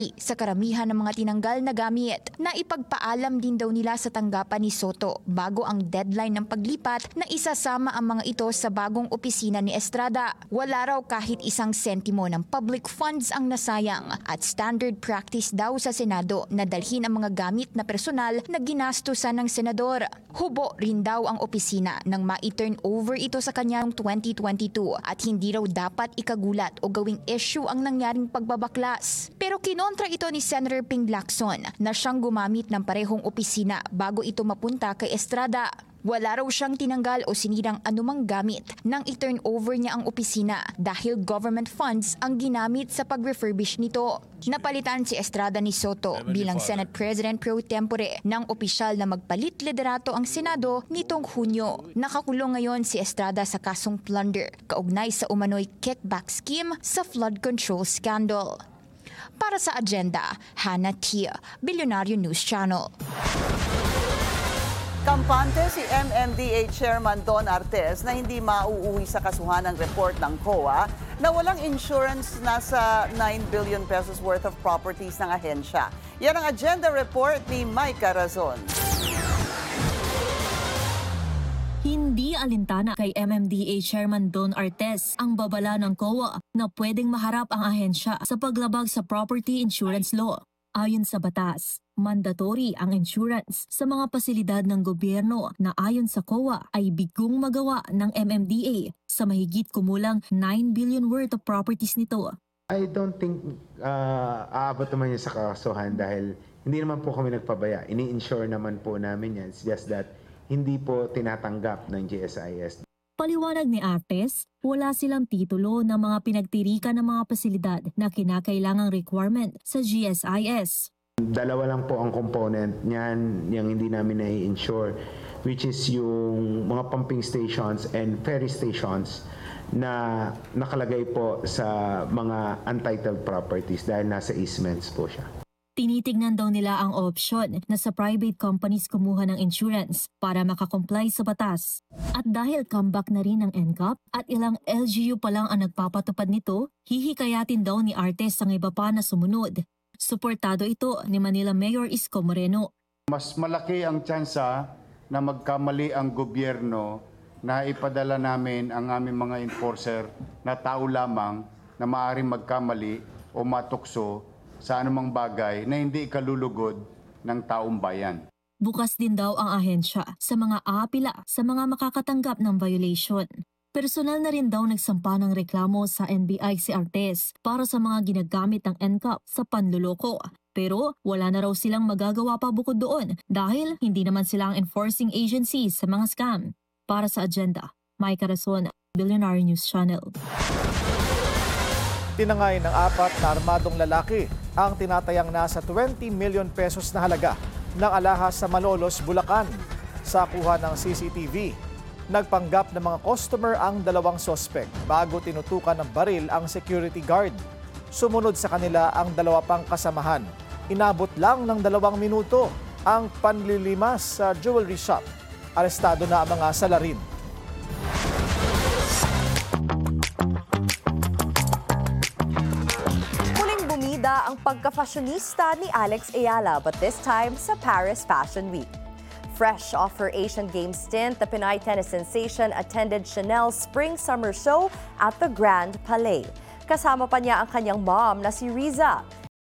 Sa karamihan ng mga tinanggal na gamit, na ipagpaalam din daw nila sa tanggapan ni Soto bago ang deadline ng paglipat na isasama ang mga ito sa bagong opisina ni Estrada. Wala raw kahit isang sentimo ng public funds ang nasayang at standard practice daw sa Senado na dalhin ang mga gamit na personal na ginastusan ng senador. Hubo rin daw ang opisina nang ma-turn over ito sa kanya noong 2022 at hindi raw dapat ikagulat o gawing issue ang nangyaring pagbabaklas. Pero kontra ito ni Senator Ping Lacson na siyang gumamit ng parehong opisina bago ito mapunta kay Estrada. Wala raw siyang tinanggal o sinirang anumang gamit nang i-turn over niya ang opisina dahil government funds ang ginamit sa pag-refurbish nito. Napalitan si Estrada ni Soto bilang Senate President pro tempore ng opisyal na magpalit liderato ang Senado nitong Hunyo. Nakakulong ngayon si Estrada sa kasong plunder kaugnay sa umano'y kickback scheme sa flood control scandal. Para sa Agenda, Hannah Tia, Billionario News Channel. Kampante si MMDA Chairman Don Artes na hindi mauuwi sa kasuhan ng report ng COA na walang insurance nasa 9 billion pesos worth of properties ng ahensya. Yan ang Agenda Report ni Mike Razon. Hindi alintana kay MMDA Chairman Don Artes ang babala ng COA na pwedeng maharap ang ahensya sa paglabag sa property insurance law. Ayon sa batas, mandatory ang insurance sa mga pasilidad ng gobyerno na ayon sa COA ay bigong magawa ng MMDA sa mahigit kumulang 9 billion worth of properties nito. I don't think aabot naman yun sa kasuhan dahil hindi naman po kami nagpabaya. Ini-insure naman po namin yan. It's just that hindi po tinatanggap ng GSIS. Paliwanag ni Artes, wala silang titulo ng mga pinagtirikan ng mga pasilidad na kinakailangang requirement sa GSIS. Dalawa lang po ang component niyan, yung hindi namin nai-insure, which is yung mga pumping stations and ferry stations na nakalagay po sa mga untitled properties dahil nasa easements po siya. Tinitignan daw nila ang opsyon na sa private companies kumuha ng insurance para makakomply sa batas. At dahil comeback na rin ng NCAP at ilang LGU pa lang ang nagpapatupad nito, hihikayatin daw ni Artes ang iba pa na sumunod. Suportado ito ni Manila Mayor Isko Moreno. Mas malaki ang tsansa na magkamali ang gobyerno na ipadala namin ang aming mga enforcer na tao lamang na maaaring magkamali o matukso sa anumang bagay na hindi ikalulugod ng taong bayan. Bukas din daw ang ahensya sa mga aapila sa mga makakatanggap ng violation. Personal na rin daw nagsampa ng reklamo sa NBI si Artes para sa mga ginagamit ng NCAP sa panluloko. Pero wala na raw silang magagawa pa bukod doon dahil hindi naman sila ang enforcing agency sa mga scam. Para sa Agenda, Mike Razon, Billionaire News Channel. Tinangay ng 4 na armadong lalaki ang tinatayang nasa 20 million pesos na halaga ng alahas sa Malolos, Bulacan. Sa kuha ng CCTV, nagpanggap ng mga customer ang dalawang sospek bago tinutukan ng baril ang security guard. Sumunod sa kanila ang dalawa pang kasamahan. Inabot lang ng 2 minuto ang panlilimas sa jewelry shop. Arestado na ang mga salarin. Ang pagka-fashionista ni Alex Ayala, but this time sa Paris Fashion Week. Fresh off her Asian Games stint, the Pinay tennis sensation attended Chanel's Spring-Summer Show at the Grand Palais. Kasama pa niya ang kanyang mom na si Riza.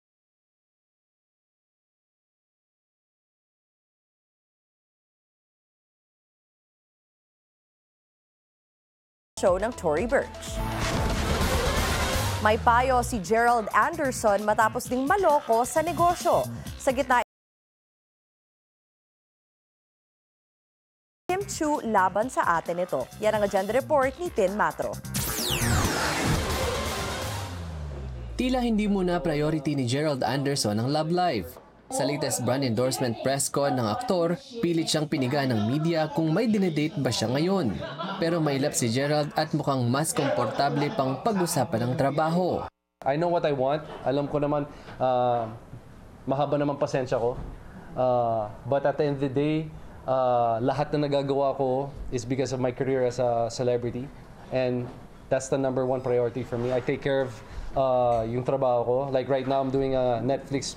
Show ng Tory Burch. May payo si Gerald Anderson matapos ding maloko sa negosyo. Sa gitna Kim Chu laban sa atin ito. Yan ang Agenda Report ni Tin Matro. Tila hindi muna priority ni Gerald Anderson ang love life. Sa latest brand endorsement press con ng aktor, pilit siyang piniga ng media kung may dinedate ba siya ngayon. Pero mailap si Gerald at mukhang mas komportable pang pag-usapan ng trabaho. I know what I want. Alam ko naman, mahaba naman pasensya ko. But at the end of the day, lahat na nagagawa ko is because of my career as a celebrity. And that's the #1 priority for me. I take care of yung trabaho ko. Like right now, I'm doing a Netflix